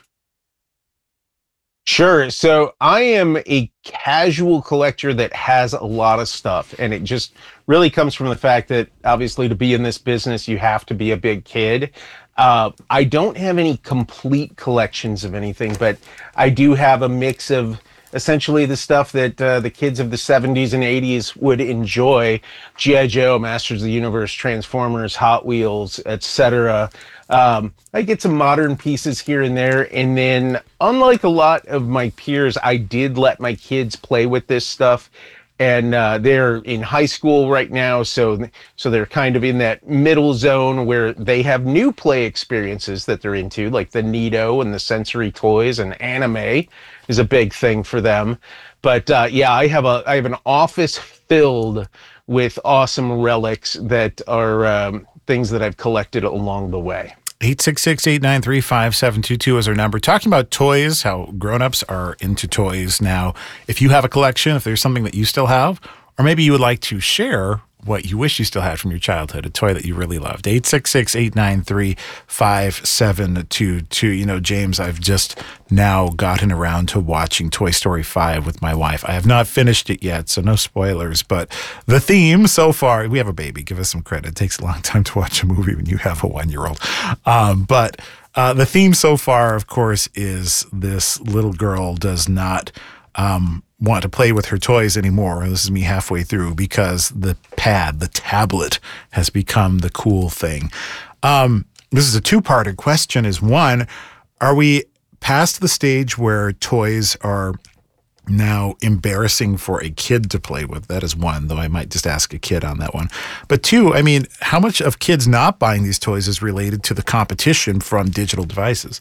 Sure. So I am a casual collector that has a lot of stuff, and it just really comes from the fact that obviously to be in this business, you have to be a big kid. Uh, I don't have any complete collections of anything, but I do have a mix of essentially the stuff that uh, the kids of the seventies and eighties would enjoy. G I. Joe, Masters of the Universe, Transformers, Hot Wheels, et cetera. Um, I get some modern pieces here and there. And then, unlike a lot of my peers, I did let my kids play with this stuff. And uh, they're in high school right now, so so they're kind of in that middle zone where they have new play experiences that they're into, like the Neato and the sensory toys, and anime is a big thing for them. But uh, yeah, I have a I have an office filled with awesome relics that are um, things that I've collected along the way. eight six six, eight nine three, five seven two two is our number. Talking about toys, how grown-ups are into toys now. If you have a collection, if there's something that you still have, or maybe you would like to share what you wish you still had from your childhood, a toy that you really loved. eight six six, eight nine three, five seven two two. You know, James, I've just now gotten around to watching Toy Story five with my wife. I have not finished it yet, so no spoilers, but the theme so far, we have a baby, give us some credit. It takes a long time to watch a movie when you have a one-year-old. Um, but uh, the theme so far, of course, is this little girl does not um, want to play with her toys anymore. This is me halfway through because the pad, the tablet, has become the cool thing. Um, this is a two-parter question. Is one, are we past the stage where toys are now embarrassing for a kid to play with? That is one, though I might just ask a kid on that one. But two, I mean, how much of kids not buying these toys is related to the competition from digital devices?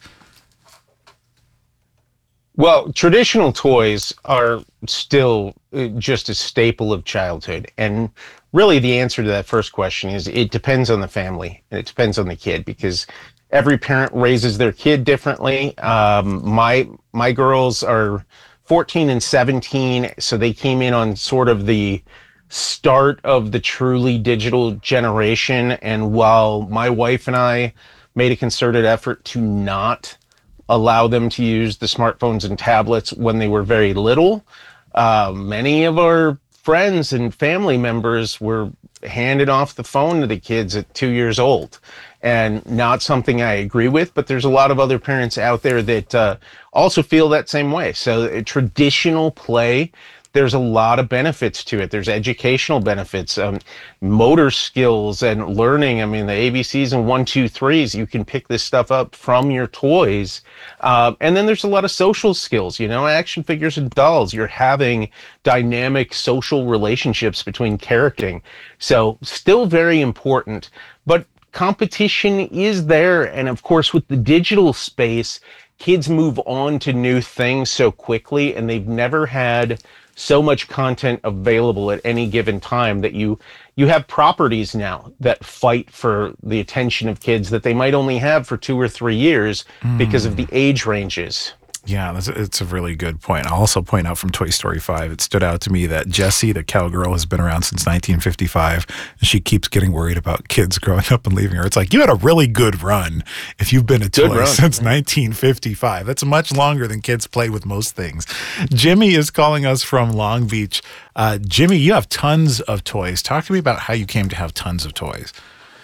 Well, traditional toys are still just a staple of childhood. And really the answer to that first question is it depends on the family and it depends on the kid, because every parent raises their kid differently. Um, my my girls are fourteen and seventeen, so they came in on sort of the start of the truly digital generation. And while my wife and I made a concerted effort to not allow them to use the smartphones and tablets when they were very little, uh, many of our friends and family members were handed off the phone to the kids at two years old. And not something I agree with, but there's a lot of other parents out there that uh, also feel that same way. So uh, traditional play there's a lot of benefits to it. There's educational benefits, um, motor skills and learning. I mean, the A B Cs and one, two, threes, you can pick this stuff up from your toys. Uh, and then there's a lot of social skills, you know, action figures and dolls. You're having dynamic social relationships between characters. So still very important, but competition is there. And of course, with the digital space, kids move on to new things so quickly, and they've never had so much content available at any given time that you you have properties now that fight for the attention of kids that they might only have for two or three years mm. because of the age ranges. Yeah, that's, it's a really good point. I'll also point out from Toy Story five, it stood out to me that Jessie, the cowgirl, has been around since nineteen fifty-five, and she keeps getting worried about kids growing up and leaving her. It's like, you had a really good run if you've been a toy run. since nineteen fifty-five. That's much longer than kids play with most things. Jimmy is calling us from Long Beach. Uh, Jimmy, you have tons of toys. Talk to me about how you came to have tons of toys.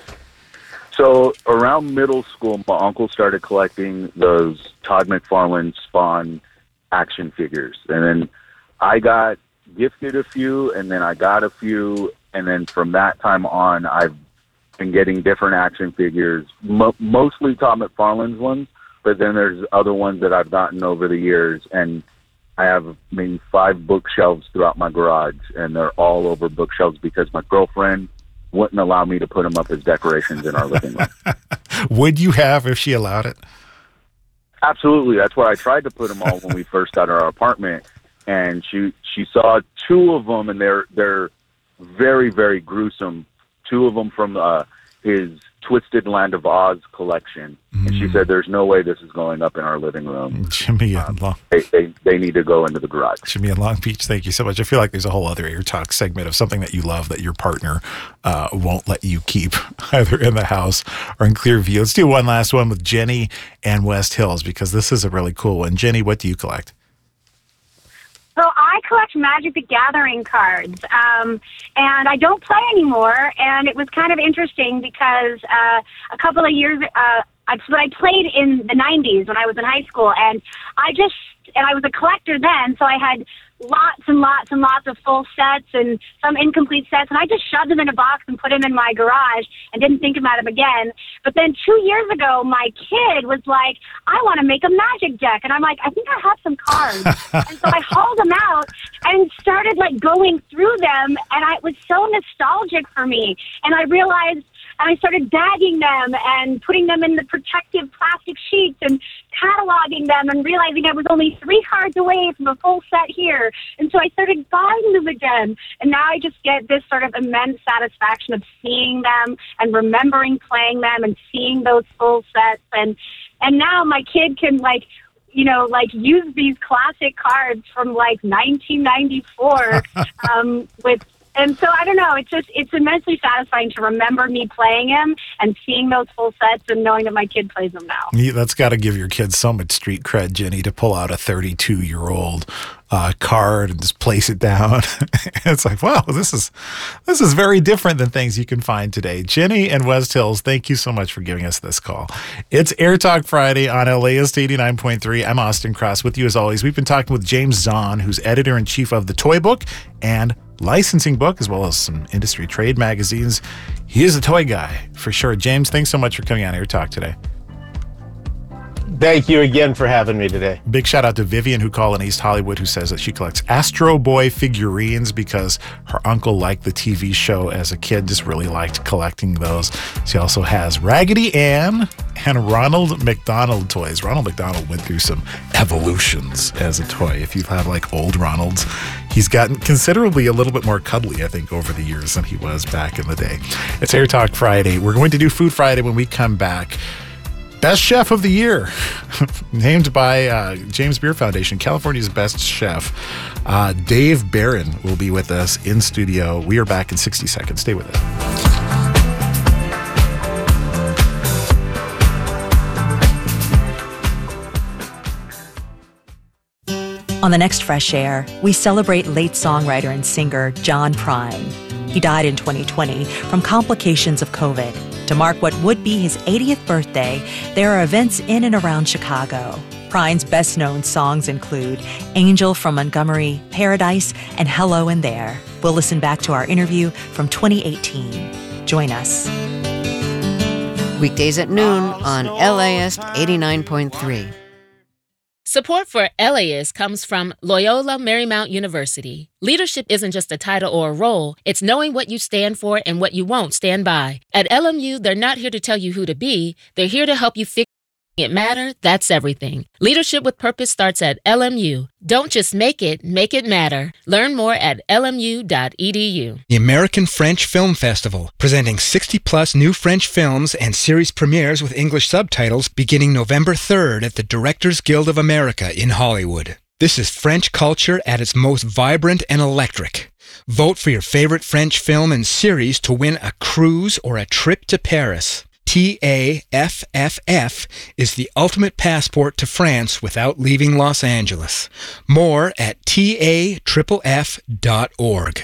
So around middle school, my uncle started collecting those Todd McFarlane Spawn action figures. And then I got gifted a few, and then I got a few. And then from that time on, I've been getting different action figures, mo- mostly Todd McFarlane's ones, but then there's other ones that I've gotten over the years. And I have maybe five bookshelves throughout my garage, and they're all over bookshelves because my girlfriend wouldn't allow me to put them up as decorations in our living room. Would you have if she allowed it? Absolutely. That's why I tried to put them all when we first got our apartment, and she she saw two of them, and they're they're very, very gruesome. Two of them from uh, his Twisted Land of Oz collection, mm. and she said, "There's no way this is going up in our living room." Jimmy um, and Long, they, they they need to go into the garage. Jimmy in Long Beach, thank you so much. I feel like there's a whole other Air Talk segment of something that you love that your partner uh, won't let you keep either in the house or in clear view. Let's do one last one with Jenny and West Hills because this is a really cool one. Jenny, what do you collect? So I collect Magic the Gathering cards, um, and I don't play anymore. And it was kind of interesting because uh, a couple of years, uh, I, so I played in the nineties when I was in high school, and I just, and I was a collector then, so I had lots and lots and lots of full sets and some incomplete sets, and I just shoved them in a box and put them in my garage and didn't think about them again. But then two years ago, my kid was like, I want to make a Magic deck. And I'm like, I think I have some cards. And so I hauled them out and started like going through them, and I, it was so nostalgic for me. And I realized, and I started bagging them and putting them in the protective plastic sheets and cataloging them and realizing I was only three cards away from a full set here. And so I started buying them again. And now I just get this sort of immense satisfaction of seeing them and remembering playing them and seeing those full sets. And, and now my kid can like, you know, like use these classic cards from like nineteen ninety-four um, with And so I don't know, it's just, it's immensely satisfying to remember me playing him and seeing those full sets and knowing that my kid plays them now. Yeah, that's got to give your kids so much street cred, Jenny, to pull out a thirty-two-year-old uh, card and just place it down. It's like, wow, this is this is very different than things you can find today. Jenny and West Hills, thank you so much for giving us this call. It's Air Talk Friday on L A S eighty-nine point three. I'm Austin Cross with you as always. We've been talking with James Zahn, who's editor-in-chief of The Toy Book and licensing book, as well as some industry trade magazines. He is a toy guy for sure. James, thanks so much for coming on Air Talk today. Thank you again for having me today. Big shout out to Vivian, who called in East Hollywood, who says that she collects Astro Boy figurines because her uncle liked the T V show as a kid, just really liked collecting those. She also has Raggedy Ann and Ronald McDonald toys. Ronald McDonald went through some evolutions as a toy. If you have like old Ronalds, he's gotten considerably a little bit more cuddly, I think, over the years than he was back in the day. It's Air Talk Friday. We're going to do Food Friday when we come back. Best Chef of the Year, named by uh, James Beard Foundation, California's best chef. Uh, Dave Barron will be with us in studio. We are back in sixty seconds. Stay with us. On the next Fresh Air, we celebrate late songwriter and singer John Prine. He died in twenty twenty from complications of COVID. To mark what would be his eightieth birthday, there are events in and around Chicago. Prine's best-known songs include Angel from Montgomery, Paradise, and Hello in There. We'll listen back to our interview from twenty eighteen. Join us. Weekdays at noon on L A S eighty-nine point three. Support for L A S comes from Loyola Marymount University. Leadership isn't just a title or a role, it's knowing what you stand for and what you won't stand by. At L M U, they're not here to tell you who to be, they're here to help you figure it matter, that's everything. Leadership with purpose starts at L M U. Don't just make it, make it matter. Learn more at L M U dot E D U. The American French Film Festival, presenting sixty plus new French films and series premieres with English subtitles beginning November third at the Directors Guild of America in Hollywood. This is French culture at its most vibrant and electric. Vote for your favorite French film and series to win a cruise or a trip to Paris. T A F F F is the ultimate passport to France without leaving Los Angeles. More at T A F F dot org.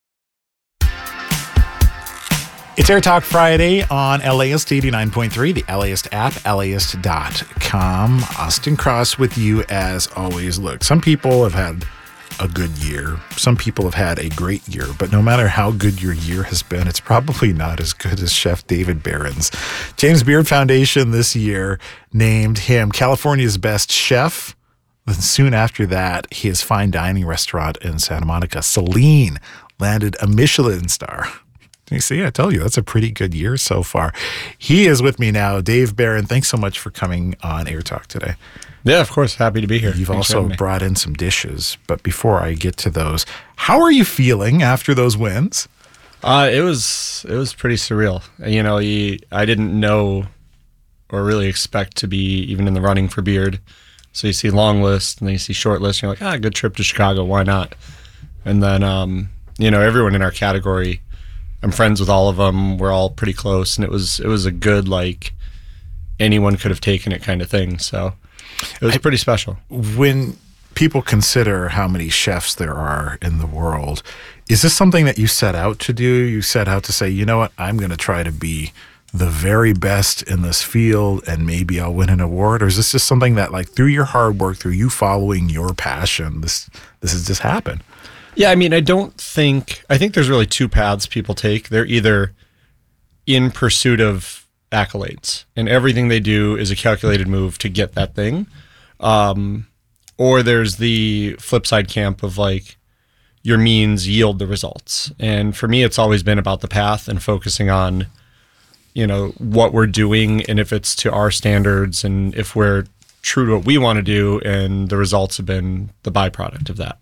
It's Air Talk Friday on L A S eighty-nine point three, the LAist app, L A ist dot com. Austin Cross with you as always. Look, some people have had a good year. Some people have had a great year, but no matter how good your year has been, it's probably not as good as Chef David Barron's. James Beard Foundation this year named him California's best chef. Then soon after that, his fine dining restaurant in Santa Monica, Celine, landed a Michelin star. You see, I tell you, that's a pretty good year so far. He is with me now. Dave Barron, thanks so much for coming on Air Talk today. Yeah, of course. Happy to be here. You've Thanks also brought in some dishes. But before I get to those, how are you feeling after those wins? Uh, it was it was pretty surreal. You know, you, I didn't know or really expect to be even in the running for Beard. So you see long list and then you see short list. And you're like, ah, good trip to Chicago. Why not? And then, um, you know, everyone in our category, I'm friends with all of them. We're all pretty close. And it was it was a good, like, anyone could have taken it kind of thing. So it was pretty special. When people consider how many chefs there are in the world, is this something that you set out to do? You set out to say, you know what, I'm going to try to be the very best in this field and maybe I'll win an award? Or is this just something that, like, through your hard work, through you following your passion, this this has just happened? Yeah, I mean, I don't think, I think there's really two paths people take. They're either in pursuit of accolades and everything they do is a calculated move to get that thing, um, or there's the flip side camp of, like, your means yield the results. And for me, it's always been about the path and focusing on, you know, what we're doing and if it's to our standards and if we're true to what we want to do, and the results have been the byproduct of that.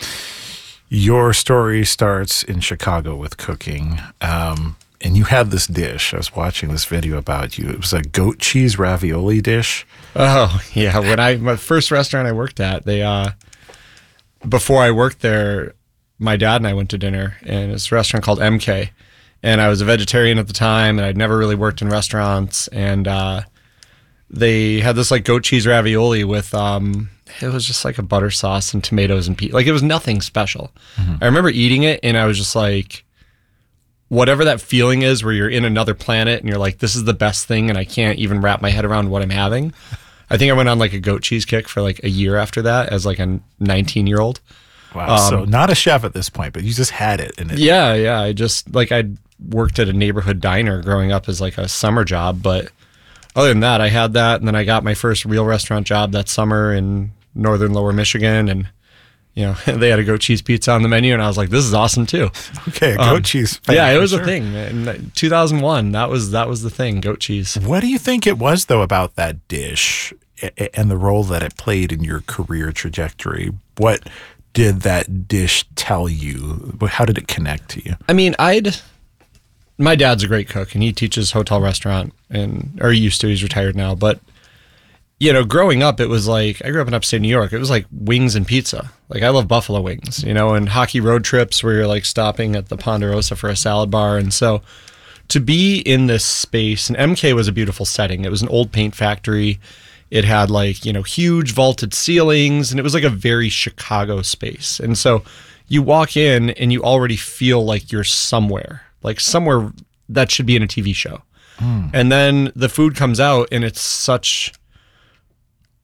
Your story starts in Chicago with cooking. Um, And you had this dish. I was watching this video about you. It was a goat cheese ravioli dish. Oh, yeah. When I, my first restaurant I worked at, they, uh, before I worked there, my dad and I went to dinner, and it's a restaurant called M K. And I was a vegetarian at the time, and I'd never really worked in restaurants. And, uh, they had this, like, goat cheese ravioli with, um, it was just like a butter sauce and tomatoes and peas. Like, it was nothing special. Mm-hmm. I remember eating it, and I was just like, whatever that feeling is where you're in another planet and you're like, this is the best thing and I can't even wrap my head around what I'm having. I think I went on, like, a goat cheese kick for, like, a year after that as, like, a nineteen-year-old. Wow. Um, so not a chef at this point, but you just had it. And it yeah, yeah. I just, like, I'd worked at a neighborhood diner growing up as, like, a summer job. But other than that, I had that. And then I got my first real restaurant job that summer in northern lower Michigan. And you know, they had a goat cheese pizza on the menu, and I was like, this is awesome too. Okay, a goat um, cheese. Fan, yeah, it was sure. a thing. In two thousand one, that was that was the thing, goat cheese. What do you think it was, though, about that dish and the role that it played in your career trajectory? What did that dish tell you? How did it connect to you? I mean, I'd... My dad's a great cook, and he teaches hotel restaurant, and or he used to. He's retired now, but... You know, growing up, it was like, I grew up in upstate New York. It was like wings and pizza. Like, I love buffalo wings, you know, and hockey road trips where you're, like, stopping at the Ponderosa for a salad bar. And so to be in this space, and M K was a beautiful setting. It was an old paint factory. It had, like, you know, huge vaulted ceilings, and it was like a very Chicago space. And so you walk in and you already feel like you're somewhere, like somewhere that should be in a T V show. Mm. And then the food comes out and it's such...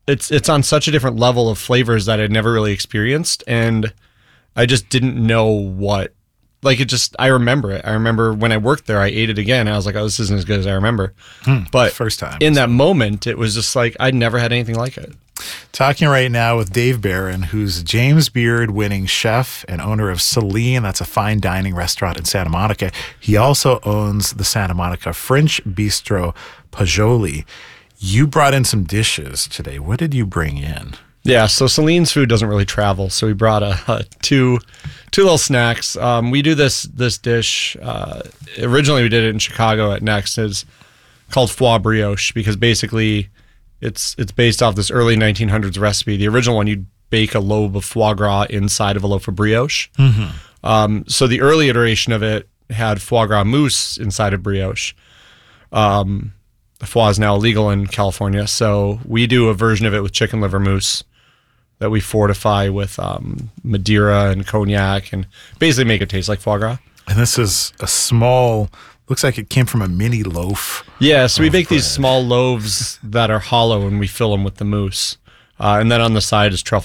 it's it's on such a different level of flavors that I'd never really experienced, and I just didn't know what. Like it just, I remember it. I remember when I worked there, I ate it again. And I was like, oh, this isn't as good as I remember. Hmm, but first time. In that moment, it was just like, I'd never had anything like it. Talking right now with Dave Barron, who's a James Beard winning chef and owner of Celine. That's a fine dining restaurant in Santa Monica. He also owns the Santa Monica French Bistro Pajoli. You brought in some dishes today. What did you bring in? Yeah, so Celine's food doesn't really travel, so we brought a, a two two little snacks. Um, we do this this dish. Uh, originally, we did it in Chicago at Next. It's called foie brioche because basically, it's it's based off this early nineteen hundreds recipe. The original one, you'd bake a lobe of foie gras inside of a loaf of brioche. Mm-hmm. Um, so the early iteration of it had foie gras mousse inside of brioche. Um, foie is now illegal in California, so we do a version of it with chicken liver mousse that we fortify with um, Madeira and cognac and basically make it taste like foie gras. And this is a small, looks like it came from a mini loaf. Yeah, so we bake bread. these small loaves that are hollow and we fill them with the mousse. Uh, and then on the side is truffle